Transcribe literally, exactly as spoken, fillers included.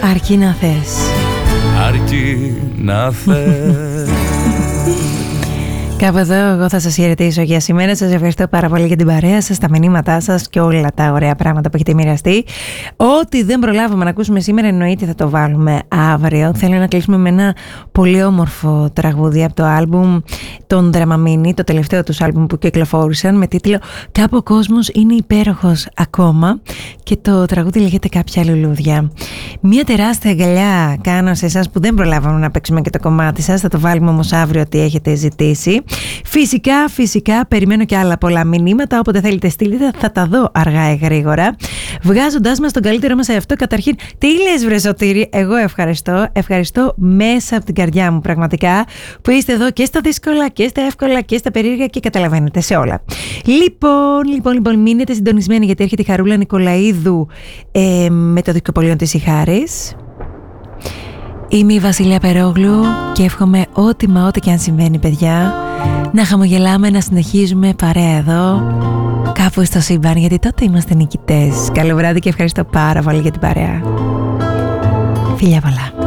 Αρκεί να θες. Αρκεί να θες. Κάπου εδώ εγώ θα σας χαιρετήσω για σήμερα. Σας ευχαριστώ πάρα πολύ για την παρέα σας, τα μηνύματά σας και όλα τα ωραία πράγματα που έχετε μοιραστεί. Ό,τι δεν προλάβαμε να ακούσουμε σήμερα εννοείται θα το βάλουμε αύριο. Θέλω να κλείσουμε με ένα πολύ όμορφο τραγούδι από το άλμπουμ των Dramamine, το τελευταίο τους άλμπουμ που κυκλοφόρησαν, με τίτλο «Κάπου ο κόσμος είναι υπέροχος ακόμα», και το τραγούδι λέγεται «Κάποια λουλούδια». Μια τεράστια αγκαλιά κάνω σε εσάς που δεν προλάβαμε να παίξουμε και το κομμάτι σας. Θα το βάλουμε όμως αύριο ό,τι έχετε ζητήσει. Φυσικά, φυσικά, περιμένω και άλλα πολλά μηνύματα. Όποτε θέλετε στείλτε, θα τα δω αργά ή γρήγορα. Βγάζοντάς μας τον καλύτερό μας εαυτό, καταρχήν, τι λες βρε Σωτήρη? Εγώ ευχαριστώ. Ευχαριστώ μέσα από την καρδιά μου, πραγματικά, που είστε εδώ και στα δύσκολα και στα εύκολα και στα περίεργα και καταλαβαίνετε σε όλα. Λοιπόν, λοιπόν, λοιπόν, μείνετε συντονισμένοι γιατί έρχεται η Χαρούλα Νικολαίδου ε, με το Δικοπολείο της Ιχάρης. Είμαι η Βασιλεία Περόγλου και εύχομαι ό,τι μα ό,τι και αν συμβαίνει, παιδιά, να χαμογελάμε, να συνεχίζουμε παρέα εδώ κάπου στο σύμπαν, γιατί τότε είμαστε νικητές. Καλό βράδυ και ευχαριστώ πάρα πολύ για την παρέα. Φιλιά πολλά.